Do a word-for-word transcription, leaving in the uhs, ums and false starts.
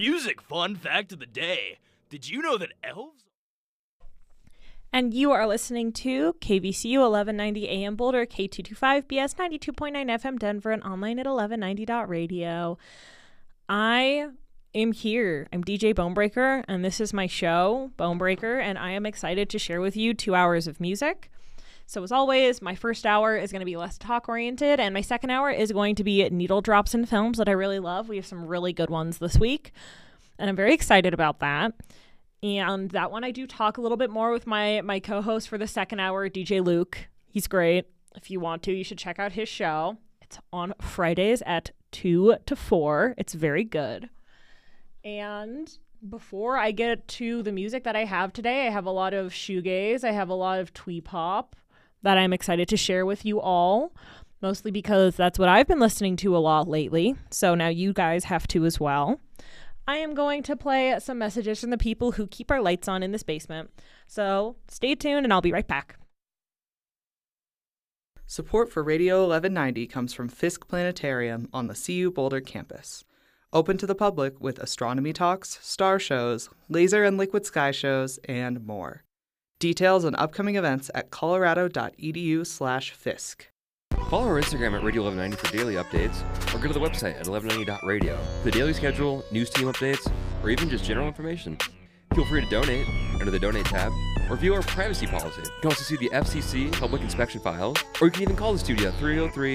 Music fun fact of the day. Did you know that elves... And you are listening to K V C U eleven ninety A M Boulder, K two twenty-five B S ninety-two point nine F M Denver, and online at eleven ninety dot radio. I am here. I'm D J Bonebreaker, and this is my show, Bonebreaker, and I am excited to share with you two hours of music. So as always, my first hour is going to be less talk-oriented, and my second hour is going to be needle drops and films that I really love. We have some really good ones this week, and I'm very excited about that. And that one I do talk a little bit more with my my co-host for the second hour, D J Luke. He's great. If you want to, you should check out his show. It's on Fridays at two to four. It's very good. And before I get to the music that I have today, I have a lot of shoegaze. I have a lot of twee pop that I'm excited to share with you all, mostly because that's what I've been listening to a lot lately. So now you guys have to as well. I am going to play some messages from the people who keep our lights on in this basement. So stay tuned and I'll be right back. Support for Radio eleven ninety comes from Fisk Planetarium on the C U Boulder campus. Open to the public with astronomy talks, star shows, laser and liquid sky shows, and more. Details on upcoming events at colorado.edu slash Fisk. Follow our Instagram at Radio eleven ninety for daily updates, or go to the website at eleven ninety dot radio for the daily schedule, news team updates, or even just general information. Feel free to donate under the Donate tab, or view our privacy policy. You can also see the F C C public inspection files, or you can even call the studio at three oh three,